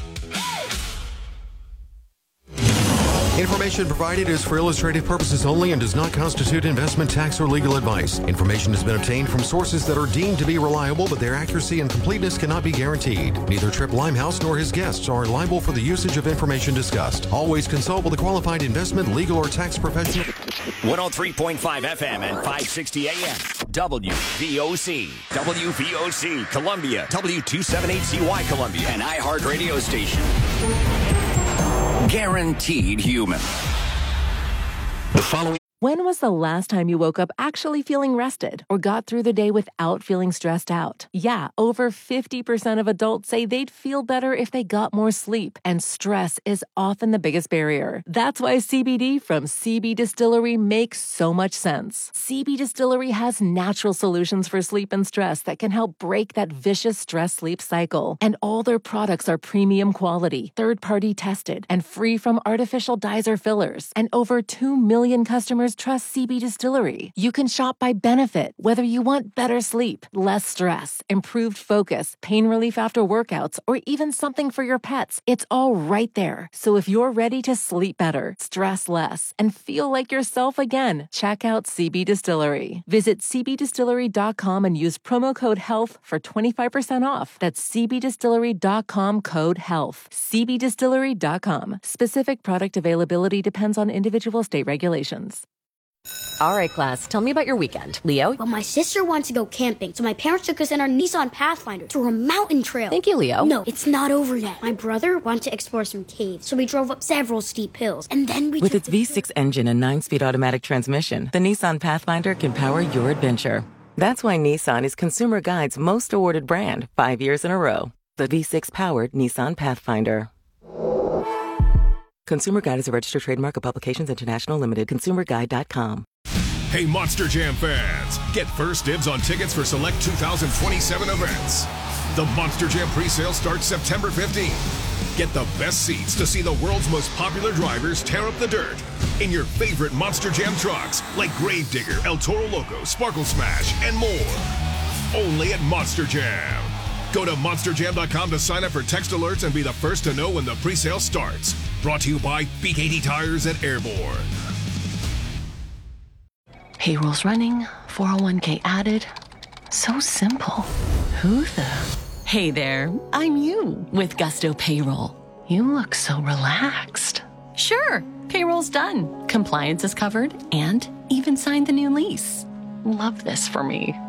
Information provided is for illustrative purposes only and does not constitute investment, tax, or legal advice. Information has been obtained from sources that are deemed to be reliable, but their accuracy and completeness cannot be guaranteed. Neither Trip Limehouse nor his guests are liable for the usage of information discussed. Always consult with a qualified investment, legal, or tax professional. 103.5 FM and 560 AM. WVOC. WVOC Columbia. W278CY Columbia. An iHeartRadio station. Guaranteed human. The following. When was the last time you woke up actually feeling rested or got through the day without feeling stressed out? Yeah, over 50% of adults say they'd feel better if they got more sleep, and stress is often the biggest barrier. That's why CBD from CB Distillery makes so much sense. CB Distillery has natural solutions for sleep and stress that can help break that vicious stress-sleep cycle. And all their products are premium quality, third-party tested, and free from artificial dyes or fillers. And over 2 million customers trust CB Distillery. You can shop by benefit, whether you want better sleep, less stress, improved focus, pain relief after workouts, or even something for your pets. It's all right there. So if you're ready to sleep better, stress less, and feel like yourself again, check out CB Distillery. Visit cbdistillery.com and use promo code HEALTH for 25% off. That's cbdistillery.com code HEALTH. cbdistillery.com. Specific product availability depends on individual state regulations. All right, class, tell me about your weekend. Leo? Well, my sister wanted to go camping, so my parents took us in our Nissan Pathfinder through a mountain trail. Thank you, Leo. No, it's not over yet. My brother wanted to explore some caves, so we drove up several steep hills, and then we With its V6 engine and 9-speed automatic transmission, the Nissan Pathfinder can power your adventure. That's why Nissan is Consumer Guide's most awarded brand 5 years in a row. The V6-powered Nissan Pathfinder. Consumer Guide is a registered trademark of Publications International Limited. ConsumerGuide.com. Hey, Monster Jam fans! Get first dibs on tickets for select 2027 events. The Monster Jam presale starts September 15th. Get the best seats to see the world's most popular drivers tear up the dirt in your favorite Monster Jam trucks like Gravedigger, El Toro Loco, Sparkle Smash, and more. Only at Monster Jam. Go to monsterjam.com to sign up for text alerts and be the first to know when the presale starts. Brought to you by BKT Tires at Airborne. Payroll's running, 401k added. So simple. Who the? Hey there, I'm you with Gusto Payroll. You look so relaxed. Sure, payroll's done. Compliance is covered and even signed the new lease. Love this for me.